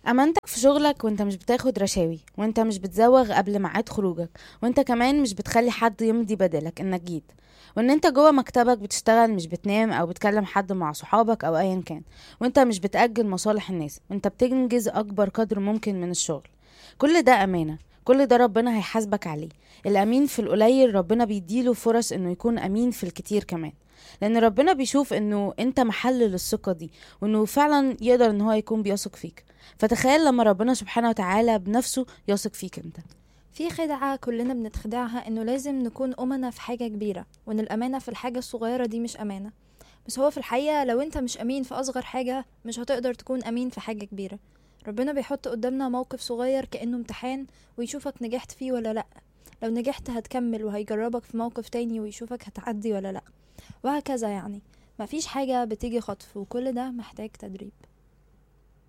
امانتك في شغلك وانت مش بتاخد رشاوي، وانت مش بتزوغ قبل ميعاد خروجك، وانت كمان مش بتخلي حد يمضي بدلك انك جيت، وان انت جوه مكتبك بتشتغل مش بتنام او بتكلم حد مع صحابك او ايا كان، وانت مش بتأجل مصالح الناس، وانت بتنجز اكبر قدر ممكن من الشغل. كل ده امانة، كل ده ربنا هيحاسبك عليه. الامين في القليل ربنا بيديله فرص انه يكون امين في الكتير كمان، لان ربنا بيشوف انه انت محل للثقة دي، وانه فعلا يقدر ان هو يكون بيثق فيك. فتخيل لما ربنا سبحانه وتعالى بنفسه يثق فيك انت. في خدعة كلنا بنتخدعها انه لازم نكون أمنا في حاجة كبيرة، وان الأمانة في الحاجة الصغيرة دي مش أمانة. بس هو في الحقيقة لو انت مش أمين في أصغر حاجة مش هتقدر تكون أمين في حاجة كبيرة. ربنا بيحط قدامنا موقف صغير كأنه امتحان ويشوفك نجحت فيه ولا لأ. لو نجحت هتكمل وهيجربك في موقف تاني ويشوفك هتعدي ولا لأ، وهكذا يعني. مفيش حاجة بتيجي خطف، وكل ده محتاج تدريب.